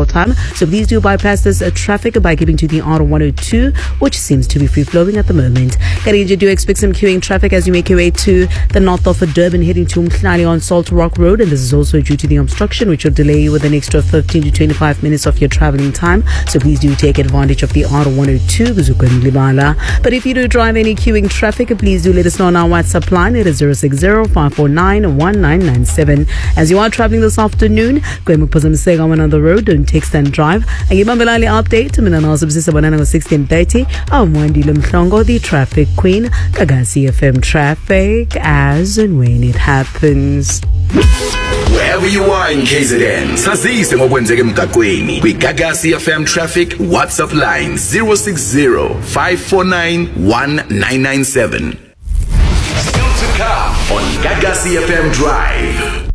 travel time. So please do bypass this traffic by keeping to the R102, which seems to be free-flowing at the moment. Karinja, do expect some queuing traffic as you make your way to the north of Durban, heading to Umhlali on Salt Rock Road, and this is also due to the obstruction, which will delay you with an extra 15 to 25 minutes of your traveling time. So please do take advantage of the R102, Libala. But if you do drive any queuing traffic, please do let us know on our WhatsApp line. It is 060-549-1997. As you are traveling this afternoon, going on the road, don't text and drive. I give Mambelali update. Minana 16:30. I'm Wendy Limhlongo, the traffic queen. Gagasi FM traffic as and when it happens. Wherever you are in KZN, sazise ngokwenzeka emgaqweni kwiGagasi FM traffic WhatsApp line 060-549-1997. Still to come on Gagasi FM Drive.